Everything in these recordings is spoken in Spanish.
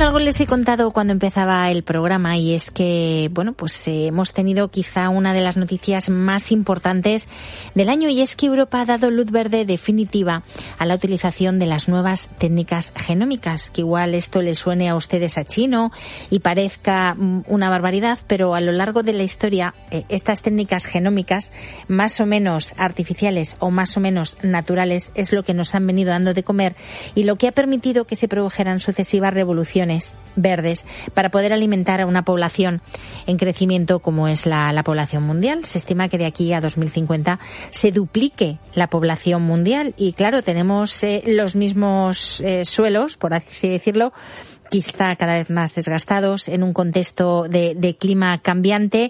Bueno, algo les he contado cuando empezaba el programa y es que, bueno, pues hemos tenido quizá una de las noticias más importantes del año y es que Europa ha dado luz verde definitiva a la utilización de las nuevas técnicas genómicas, que igual esto les suene a ustedes a chino y parezca una barbaridad, pero a lo largo de la historia estas técnicas genómicas, más o menos artificiales o más o menos naturales, es lo que nos han venido dando de comer y lo que ha permitido que se produjeran sucesivas revoluciones verdes para poder alimentar a una población en crecimiento como es la población mundial. Se estima que de aquí a 2050 se duplique la población mundial y claro, tenemos los mismos suelos, por así decirlo, quizá cada vez más desgastados en un contexto de clima cambiante,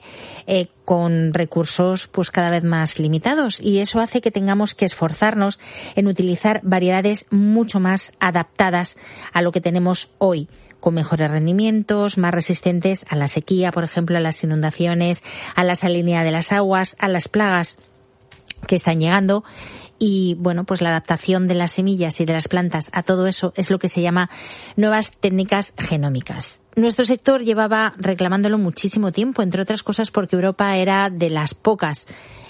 con recursos pues cada vez más limitados, y eso hace que tengamos que esforzarnos en utilizar variedades mucho más adaptadas a lo que tenemos hoy, con mejores rendimientos, más resistentes a la sequía, por ejemplo, a las inundaciones, a la salinidad de las aguas, a las plagas que están llegando. Y bueno, pues la adaptación de las semillas y de las plantas a todo eso es lo que se llama nuevas técnicas genómicas. Nuestro sector llevaba reclamándolo muchísimo tiempo, entre otras cosas porque Europa era de los pocos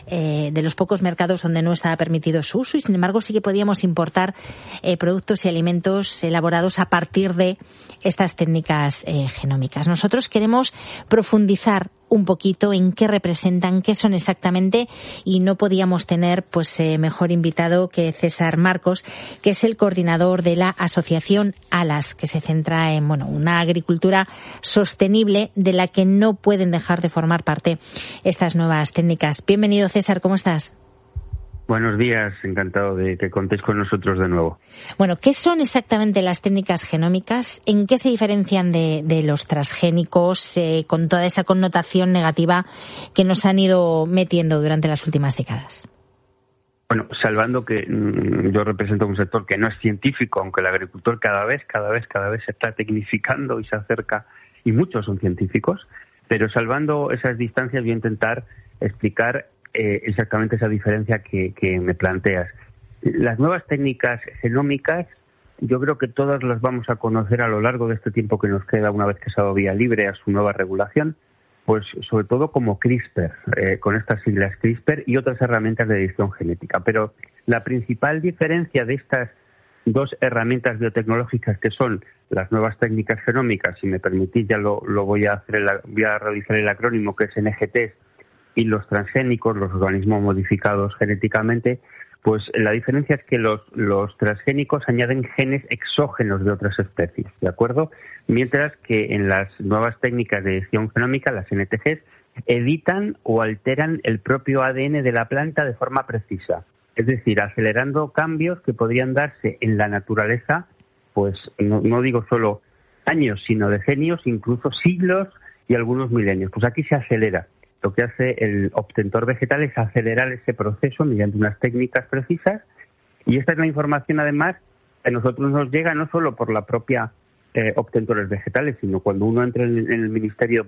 mercados donde no estaba permitido su uso y sin embargo sí que podíamos importar productos y alimentos elaborados a partir de estas técnicas genómicas. Nosotros queremos profundizar un poquito en qué representan, qué son exactamente, y no podíamos tener pues mejor invitado que César Marcos, que es el coordinador de la asociación ALAS, que se centra en una agricultura sostenible de la que no pueden dejar de formar parte estas nuevas técnicas. Bienvenido, César, ¿cómo estás? Buenos días, encantado de que contéis con nosotros de nuevo. Bueno, ¿qué son exactamente las técnicas genómicas? ¿En qué se diferencian de los transgénicos, con toda esa connotación negativa que nos han ido metiendo durante las últimas décadas? Bueno, salvando que yo represento un sector que no es científico, aunque el agricultor cada vez se está tecnificando y se acerca, y muchos son científicos, pero salvando esas distancias voy a intentar explicar exactamente esa diferencia que me planteas. Las nuevas técnicas genómicas, yo creo que todas las vamos a conocer a lo largo de este tiempo que nos queda una vez que se ha dado vía libre a su nueva regulación, pues sobre todo como CRISPR, con estas siglas CRISPR y otras herramientas de edición genética. Pero la principal diferencia de estas dos herramientas biotecnológicas que son las nuevas técnicas genómicas, si me permitís ya lo voy a realizar el acrónimo, que es NGT, y los transgénicos, los organismos modificados genéticamente, pues la diferencia es que los transgénicos añaden genes exógenos de otras especies, ¿de acuerdo? Mientras que en las nuevas técnicas de edición genómica, las NTGs, editan o alteran el propio ADN de la planta de forma precisa, es decir, acelerando cambios que podrían darse en la naturaleza, pues no digo solo años, sino decenios, incluso siglos y algunos milenios. Pues aquí se acelera. Lo que hace el obtentor vegetal es acelerar ese proceso mediante unas técnicas precisas, y esta es la información además que a nosotros nos llega no solo por la propia obtentores vegetales, sino cuando uno entra en el Ministerio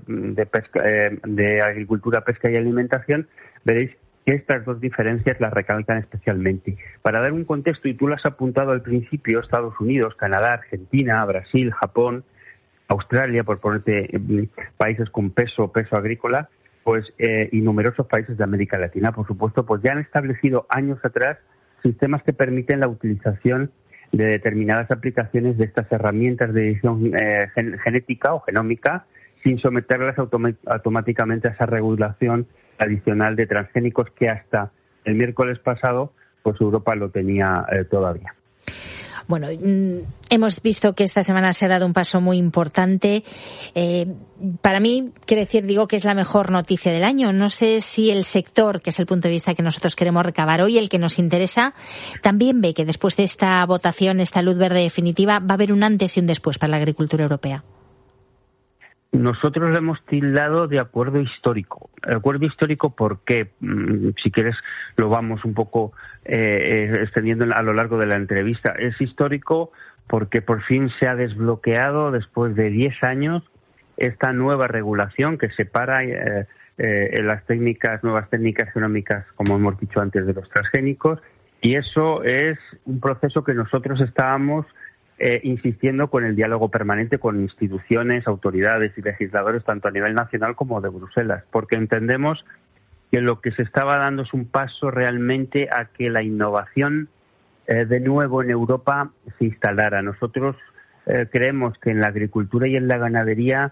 de Agricultura, Pesca y Alimentación, veréis que estas dos diferencias las recalcan especialmente. Para dar un contexto, y tú lo has apuntado al principio, Estados Unidos, Canadá, Argentina, Brasil, Japón, Australia, por ponerte países con peso agrícola, pues y numerosos países de América Latina, por supuesto, pues ya han establecido años atrás sistemas que permiten la utilización de determinadas aplicaciones de estas herramientas de edición genética o genómica sin someterlas automáticamente a esa regulación adicional de transgénicos que hasta el miércoles pasado pues Europa lo tenía todavía. Bueno, hemos visto que esta semana se ha dado un paso muy importante. Para mí, digo que es la mejor noticia del año. No sé si el sector, que es el punto de vista que nosotros queremos recabar hoy, el que nos interesa, también ve que después de esta votación, esta luz verde definitiva, va a haber un antes y un después para la agricultura europea. Nosotros le hemos tildado de acuerdo histórico. Acuerdo histórico porque, si quieres, lo vamos un poco extendiendo a lo largo de la entrevista. Es histórico porque por fin se ha desbloqueado, después de 10 años, esta nueva regulación que separa las nuevas técnicas genómicas, como hemos dicho antes, de los transgénicos. Y eso es un proceso que nosotros estábamos insistiendo con el diálogo permanente con instituciones, autoridades y legisladores, tanto a nivel nacional como de Bruselas, porque entendemos que lo que se estaba dando es un paso realmente a que la innovación de nuevo en Europa se instalara. Nosotros creemos que en la agricultura y en la ganadería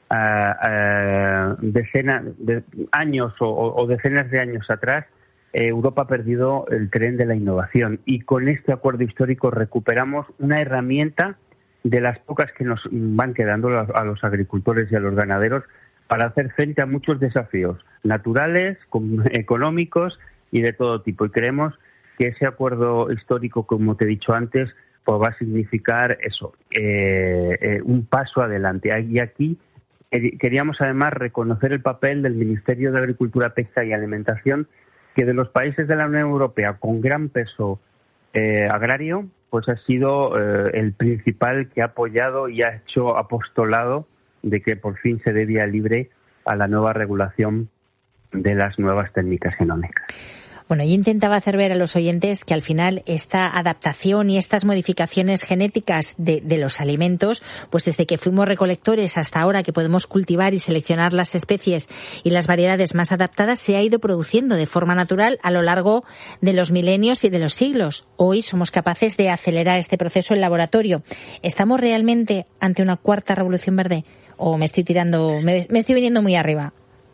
decenas de años o decenas de años atrás Europa ha perdido el tren de la innovación, y con este acuerdo histórico recuperamos una herramienta de las pocas que nos van quedando a los agricultores y a los ganaderos para hacer frente a muchos desafíos naturales, económicos y de todo tipo. Y creemos que ese acuerdo histórico, como te he dicho antes, pues va a significar eso, un paso adelante. Y aquí queríamos además reconocer el papel del Ministerio de Agricultura, Pesca y Alimentación, que de los países de la Unión Europea con gran peso agrario, pues ha sido el principal que ha apoyado y ha hecho apostolado de que por fin se dé vía libre a la nueva regulación de las nuevas técnicas genómicas. Bueno, yo intentaba hacer ver a los oyentes que al final esta adaptación y estas modificaciones genéticas de los alimentos, pues desde que fuimos recolectores hasta ahora que podemos cultivar y seleccionar las especies y las variedades más adaptadas, se ha ido produciendo de forma natural a lo largo de los milenios y de los siglos. Hoy somos capaces de acelerar este proceso en laboratorio. ¿Estamos realmente ante una cuarta revolución verde? ¿O me estoy viniendo muy arriba?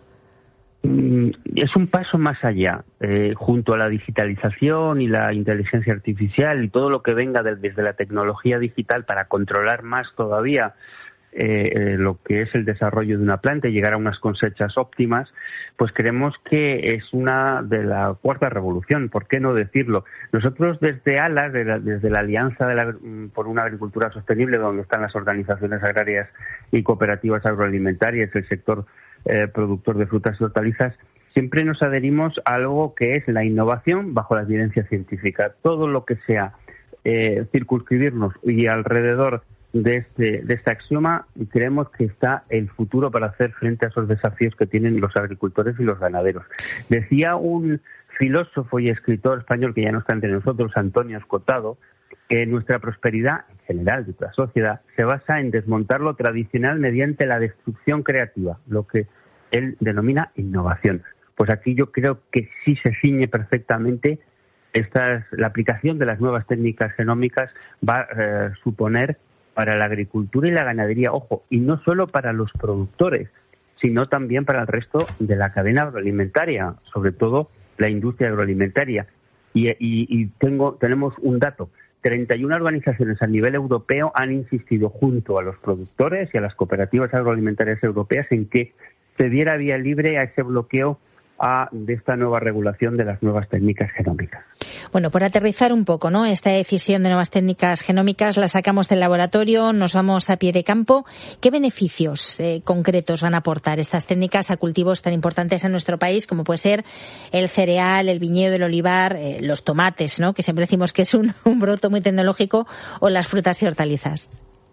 Es un paso más allá, junto a la digitalización y la inteligencia artificial y todo lo que venga desde la tecnología digital para controlar más todavía lo que es el desarrollo de una planta y llegar a unas cosechas óptimas, pues creemos que es una de la cuarta revolución, ¿por qué no decirlo? Nosotros desde ALAS, desde la Alianza por una Agricultura Sostenible, donde están las organizaciones agrarias y cooperativas agroalimentarias, el sector productor de frutas y hortalizas, siempre nos adherimos a algo que es la innovación bajo la evidencia científica. Todo lo que sea circunscribirnos y alrededor de este axioma, creemos que está el futuro para hacer frente a esos desafíos que tienen los agricultores y los ganaderos. Decía un filósofo y escritor español que ya no está entre nosotros, Antonio Escotado, que nuestra prosperidad en general de la sociedad se basa en desmontar lo tradicional mediante la destrucción creativa, lo que él denomina innovación. Pues aquí yo creo que sí se ciñe perfectamente la aplicación de las nuevas técnicas genómicas va a suponer para la agricultura y la ganadería, ojo, y no solo para los productores, sino también para el resto de la cadena agroalimentaria, sobre todo la industria agroalimentaria. Y tenemos un dato. 31 organizaciones a nivel europeo han insistido junto a los productores y a las cooperativas agroalimentarias europeas en que se diera vía libre a ese bloqueo de esta nueva regulación de las nuevas técnicas genómicas. Bueno, por aterrizar un poco, ¿no? Esta decisión de nuevas técnicas genómicas la sacamos del laboratorio, nos vamos a pie de campo. ¿Qué beneficios concretos van a aportar estas técnicas a cultivos tan importantes en nuestro país como puede ser el cereal, el viñedo, el olivar, los tomates, ¿no? Que siempre decimos que es un broto muy tecnológico, o las frutas y hortalizas?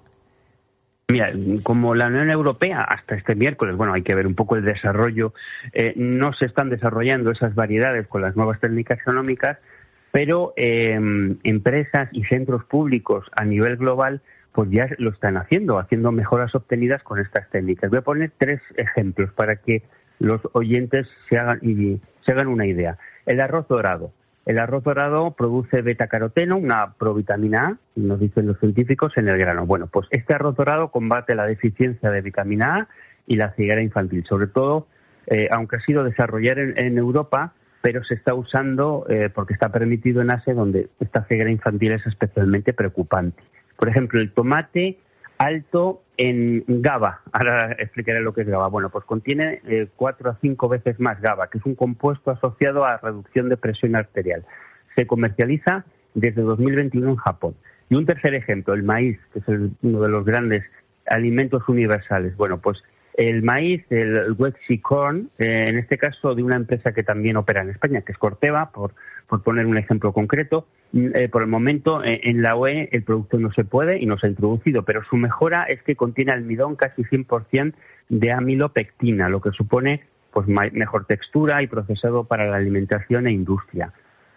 Mira, como la Unión Europea hasta este miércoles, bueno, hay que ver un poco el desarrollo, no se están desarrollando esas variedades con las nuevas técnicas genómicas, pero empresas y centros públicos a nivel global pues ya lo están haciendo mejoras obtenidas con estas técnicas. Voy a poner 3 ejemplos para que los oyentes se hagan una idea. El arroz dorado. El arroz dorado produce betacaroteno, una provitamina A, nos dicen los científicos, en el grano. Bueno, pues este arroz dorado combate la deficiencia de vitamina A y la ceguera infantil. Sobre todo, aunque ha sido desarrollado en Europa, pero se está usando porque está permitido en Asia, donde esta ceguera infantil es especialmente preocupante. Por ejemplo, el tomate alto en GABA. Ahora explicaré lo que es GABA. Bueno, pues contiene 4 a 5 veces más GABA, que es un compuesto asociado a reducción de presión arterial. Se comercializa desde 2021 en Japón. Y un tercer ejemplo, el maíz, que es uno de los grandes alimentos universales. Bueno, pues el maíz, el Wheat Corn, en este caso de una empresa que también opera en España, que es Corteva, por poner un ejemplo concreto. Por el momento en la UE el producto no se puede y no se ha introducido, pero su mejora es que contiene almidón casi 100% de amilopectina, lo que supone pues mejor textura y procesado para la alimentación e industria.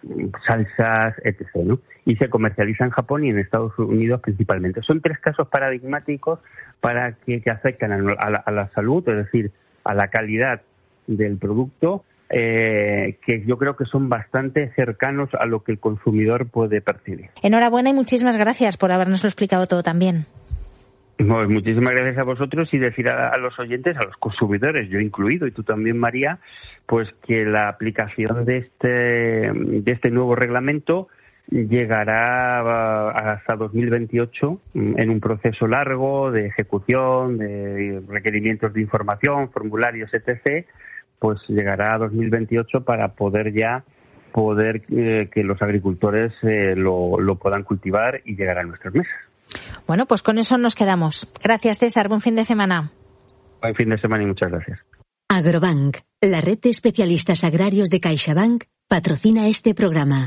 salsas, etc., ¿no? Y se comercializa en Japón y en Estados Unidos principalmente. Son 3 casos paradigmáticos para que afectan a la salud, es decir, a la calidad del producto, que yo creo que son bastante cercanos a lo que el consumidor puede percibir. Enhorabuena y muchísimas gracias por habernoslo explicado todo también. Pues muchísimas gracias a vosotros y decir a los oyentes, a los consumidores, yo incluido, y tú también, María, pues que la aplicación de este nuevo reglamento llegará hasta 2028 en un proceso largo de ejecución, de requerimientos de información, formularios, etc., pues llegará a 2028 para poder que los agricultores lo puedan cultivar y llegar a nuestras mesas. Bueno, pues con eso nos quedamos. Gracias, César. Buen fin de semana. Buen fin de semana y muchas gracias. Agrobank, la red de especialistas agrarios de CaixaBank, patrocina este programa.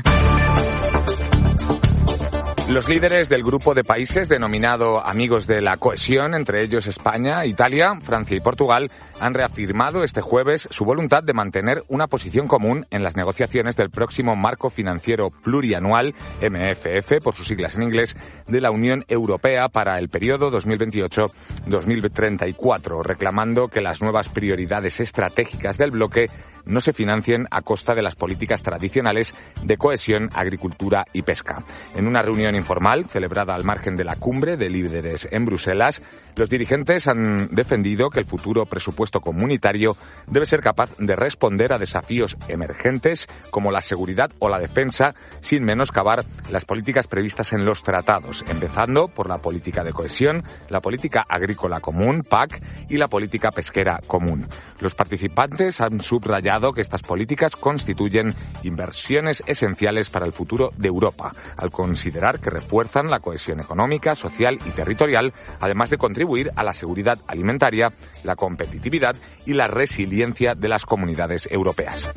Los líderes del grupo de países denominado Amigos de la Cohesión, entre ellos España, Italia, Francia y Portugal, han reafirmado este jueves su voluntad de mantener una posición común en las negociaciones del próximo marco financiero plurianual, MFF, por sus siglas en inglés, de la Unión Europea para el periodo 2028-2034, reclamando que las nuevas prioridades estratégicas del bloque no se financien a costa de las políticas tradicionales de cohesión, agricultura y pesca. En una reunión informal celebrada al margen de la cumbre de líderes en Bruselas, los dirigentes han defendido que el futuro presupuesto comunitario debe ser capaz de responder a desafíos emergentes como la seguridad o la defensa, sin menoscabar las políticas previstas en los tratados, empezando por la política de cohesión, la política agrícola común, PAC, y la política pesquera común. Los participantes han subrayado que estas políticas constituyen inversiones esenciales para el futuro de Europa, al considerar que refuerzan la cohesión económica, social y territorial, además de contribuir a la seguridad alimentaria, la competitividad y la resiliencia de las comunidades europeas.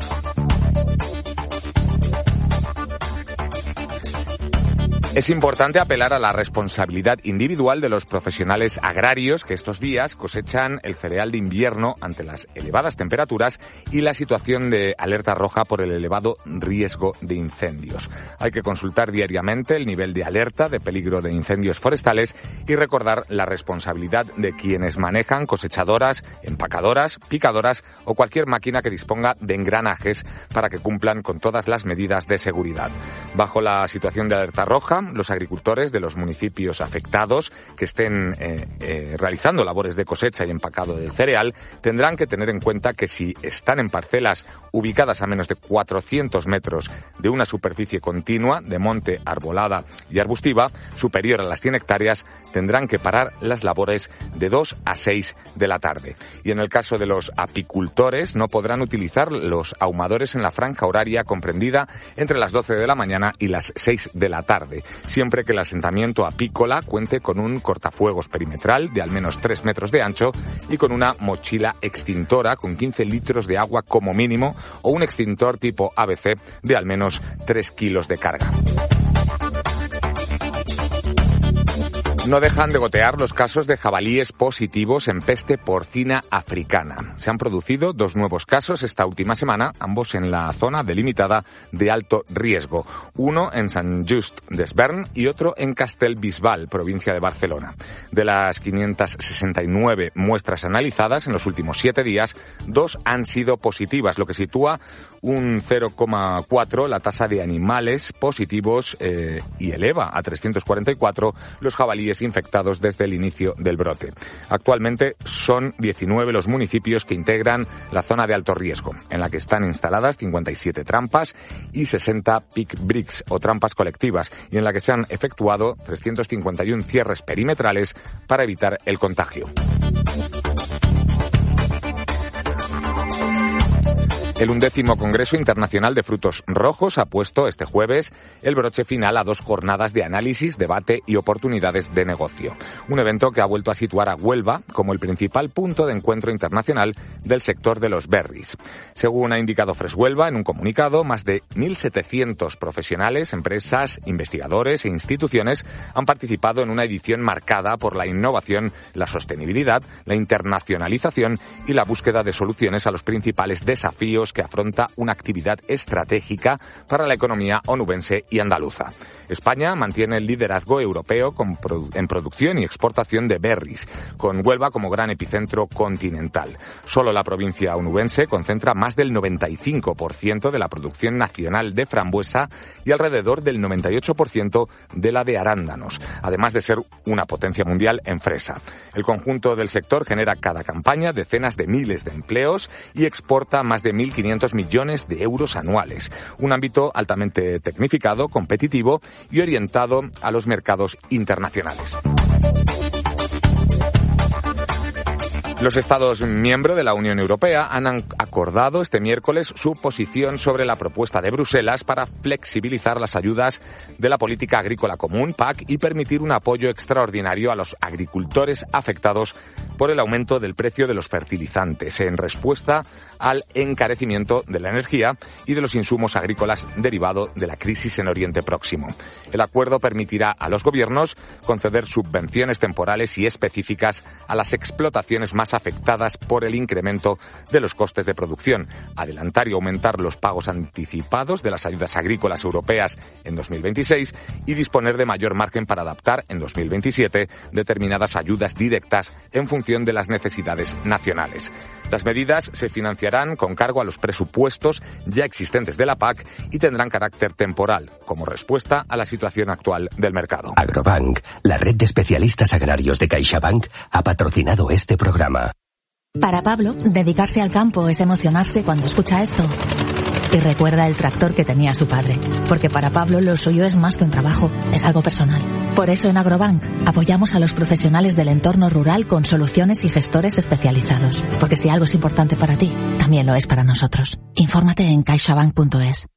Es importante apelar a la responsabilidad individual de los profesionales agrarios que estos días cosechan el cereal de invierno ante las elevadas temperaturas y la situación de alerta roja por el elevado riesgo de incendios. Hay que consultar diariamente el nivel de alerta de peligro de incendios forestales y recordar la responsabilidad de quienes manejan cosechadoras, empacadoras, picadoras o cualquier máquina que disponga de engranajes para que cumplan con todas las medidas de seguridad. Bajo la situación de alerta roja, los agricultores de los municipios afectados que estén realizando labores de cosecha y empacado del cereal tendrán que tener en cuenta que si están en parcelas ubicadas a menos de 400 metros de una superficie continua de monte, arbolada y arbustiva superior a las 100 hectáreas, tendrán que parar las labores de 2 a 6 de la tarde. Y en el caso de los apicultores, no podrán utilizar los ahumadores en la franja horaria comprendida entre las 12 de la mañana y las 6 de la tarde, siempre que el asentamiento apícola cuente con un cortafuegos perimetral de al menos 3 metros de ancho y con una mochila extintora con 15 litros de agua como mínimo o un extintor tipo ABC de al menos 3 kilos de carga. No dejan de gotear los casos de jabalíes positivos en peste porcina africana. Se han producido 2 nuevos casos esta última semana, ambos en la zona delimitada de alto riesgo. Uno en Sant Just Desvern y otro en Castellbisbal, provincia de Barcelona. De las 569 muestras analizadas en los últimos 7 días, 2 han sido positivas, lo que sitúa un 0,4 la tasa de animales positivos y eleva a 344 los jabalíes infectados desde el inicio del brote. Actualmente son 19 los municipios que integran la zona de alto riesgo, en la que están instaladas 57 trampas y 60 pick bricks o trampas colectivas, y en la que se han efectuado 351 cierres perimetrales para evitar el contagio. El 11º Congreso Internacional de Frutos Rojos ha puesto este jueves el broche final a 2 jornadas de análisis, debate y oportunidades de negocio. Un evento que ha vuelto a situar a Huelva como el principal punto de encuentro internacional del sector de los berries. Según ha indicado Freshuelva en un comunicado, más de 1.700 profesionales, empresas, investigadores e instituciones han participado en una edición marcada por la innovación, la sostenibilidad, la internacionalización y la búsqueda de soluciones a los principales desafíos retos que afronta una actividad estratégica para la economía onubense y andaluza. España mantiene el liderazgo europeo en producción y exportación de berries, con Huelva como gran epicentro continental. Solo la provincia onubense concentra más del 95% de la producción nacional de frambuesa y alrededor del 98% de la de arándanos, además de ser una potencia mundial en fresa. El conjunto del sector genera cada campaña decenas de miles de empleos y exporta más de 1.500 millones de euros anuales. Un ámbito altamente tecnificado, competitivo y orientado a los mercados internacionales. Los Estados miembros de la Unión Europea han acordado este miércoles su posición sobre la propuesta de Bruselas para flexibilizar las ayudas de la política agrícola común, PAC, y permitir un apoyo extraordinario a los agricultores afectados por el aumento del precio de los fertilizantes en respuesta al encarecimiento de la energía y de los insumos agrícolas derivado de la crisis en Oriente Próximo. El acuerdo permitirá a los gobiernos conceder subvenciones temporales y específicas a las explotaciones más afectadas por el incremento de los costes de producción, adelantar y aumentar los pagos anticipados de las ayudas agrícolas europeas en 2026 y disponer de mayor margen para adaptar en 2027 determinadas ayudas directas en función de las necesidades nacionales. Las medidas se financiarán con cargo a los presupuestos ya existentes de la PAC y tendrán carácter temporal, como respuesta a la situación actual del mercado. Agrobank, la red de especialistas agrarios de CaixaBank, ha patrocinado este programa. Para Pablo, dedicarse al campo es emocionarse cuando escucha esto. Y recuerda el tractor que tenía su padre. Porque para Pablo lo suyo es más que un trabajo, es algo personal. Por eso en Agrobank apoyamos a los profesionales del entorno rural con soluciones y gestores especializados. Porque si algo es importante para ti, también lo es para nosotros. Infórmate en caixabank.es.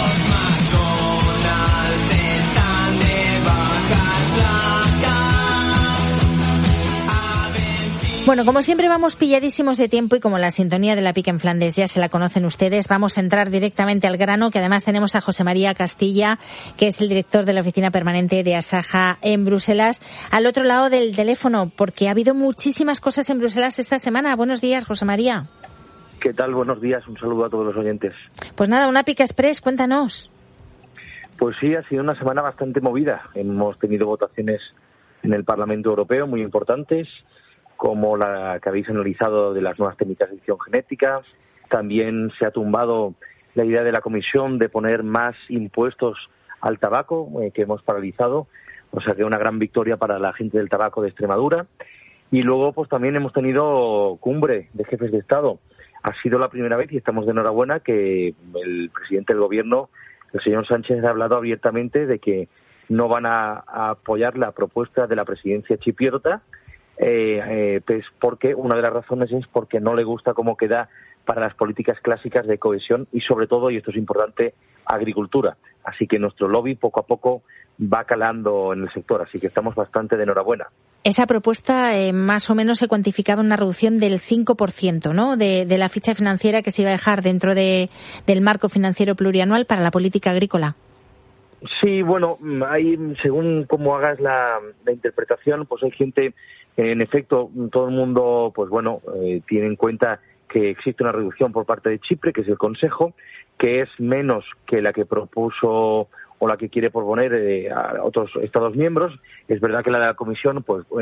Bueno, como siempre vamos pilladísimos de tiempo y como la sintonía de la Pica en Flandes ya se la conocen ustedes, vamos a entrar directamente al grano, que además tenemos a José María Castilla, que es el director de la Oficina Permanente de Asaja en Bruselas, al otro lado del teléfono, porque ha habido muchísimas cosas en Bruselas esta semana. Buenos días, José María. ¿Qué tal? Buenos días. Un saludo a todos los oyentes. Pues nada, una Pica Express, cuéntanos. Pues sí, ha sido una semana bastante movida. Hemos tenido votaciones en el Parlamento Europeo muy importantes, como la que habéis analizado de las nuevas técnicas de edición genética. También se ha tumbado la idea de la Comisión de poner más impuestos al tabaco, que hemos paralizado. O sea que una gran victoria para la gente del tabaco de Extremadura. Y luego pues también hemos tenido cumbre de jefes de Estado. Ha sido la primera vez, y estamos de enhorabuena, que el presidente del Gobierno, el señor Sánchez, ha hablado abiertamente de que no van a apoyar la propuesta de la presidencia chipriota, pues porque una de las razones es porque no le gusta cómo queda para las políticas clásicas de cohesión y, sobre todo, y esto es importante, agricultura. Así que nuestro lobby poco a poco va calando en el sector, así que estamos bastante de enhorabuena. Esa propuesta más o menos se cuantificaba en una reducción del 5%, ¿no?, de la ficha financiera que se iba a dejar dentro del marco financiero plurianual para la política agrícola. Sí, bueno, hay, según cómo hagas la interpretación, pues hay gente, en efecto, todo el mundo, pues bueno, tiene en cuenta que existe una reducción por parte de Chipre, que es el Consejo, que es menos que la que propuso o la que quiere proponer a otros Estados miembros. Es verdad que la de la Comisión, pues